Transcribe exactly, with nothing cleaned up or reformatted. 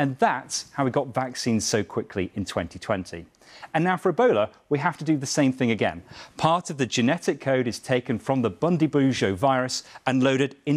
And that's how we got vaccines so quickly in twenty twenty. And now for Ebola, we have to do the same thing again. Part of the genetic code is taken from the Bundibugyo virus and loaded into